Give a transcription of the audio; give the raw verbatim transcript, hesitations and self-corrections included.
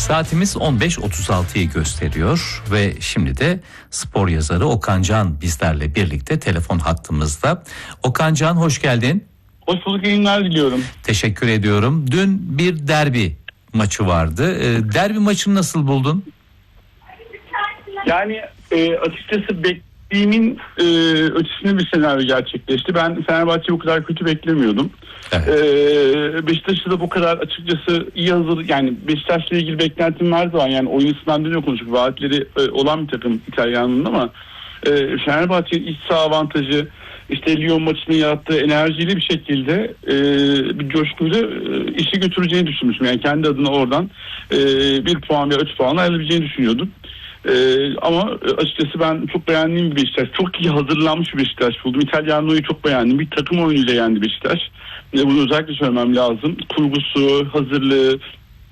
Saatimiz on beş otuz altıyı gösteriyor ve şimdi de spor yazarı Okan Can bizlerle birlikte telefon hattımızda. Okan Can, hoş geldin. Hoş bulduk, yayınlar diliyorum. Teşekkür ediyorum. Dün bir derbi maçı vardı. Derbi maçını nasıl buldun? Yani e, açıkçası beklediğimin e, ötesinde bir senaryo gerçekleşti. Ben Fenerbahçe'yi o kadar kötü beklemiyordum. Evet. E, Beşiktaş'ı da bu kadar açıkçası iyi hazır, yani Beşiktaş'la ilgili beklentim her zaman, yani oyuncusundan dönüyor konuştuk. Vaatleri e, olan bir takım İtalyan'ın, ama e, Fenerbahçe'nin iç saha avantajı, İşte Lyon maçının yarattığı enerjiyle bir şekilde e, bir coşkuyla e, işi götüreceğini düşünmüştüm. Yani kendi adına oradan e, bir puan veya üç puanla ayrılabileceğini düşünüyordum. E, ama açıkçası ben çok beğendiğim bir Beşiktaş. Çok iyi hazırlanmış bir Beşiktaş buldum. İtalyanlı'yı çok beğendim. Bir takım oyunuyla yendi Beşiktaş. E, bunu özellikle söylemem lazım. Kurgusu, hazırlığı,